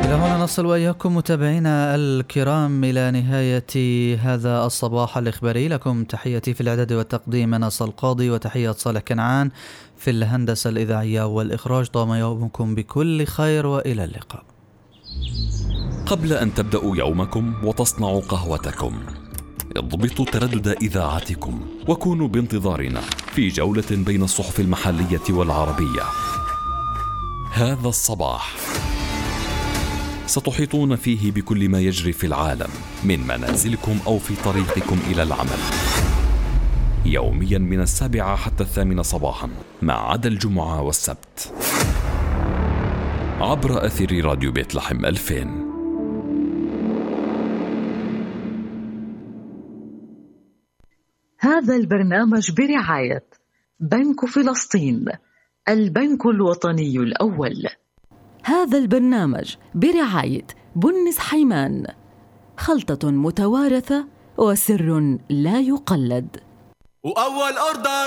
إلى هنا نصل وإياكم متابعينا الكرام إلى نهاية هذا الصباح الإخباري. لكم تحياتي في الإعداد والتقديم أنس القاضي، وتحية صالح كنعان في الهندسة الإذاعية والإخراج. طام يومكم بكل خير وإلى اللقاء. قبل أن تبدأوا يومكم وتصنعوا قهوتكم، اضبطوا تردد إذاعتكم وكونوا بانتظارنا في جولة بين الصحف المحلية والعربية. هذا الصباح ستحيطون فيه بكل ما يجري في العالم من منازلكم أو في طريقكم إلى العمل، يوميا من 7 حتى 8 صباحا ما عدا الجمعة والسبت، عبر أثير راديو بيت لحم 2000. هذا البرنامج برعاية بنك فلسطين، البنك الوطني الأول. هذا البرنامج برعاية بنس حيمان، خلطة متوارثة وسر لا يقلد. وأول أوردر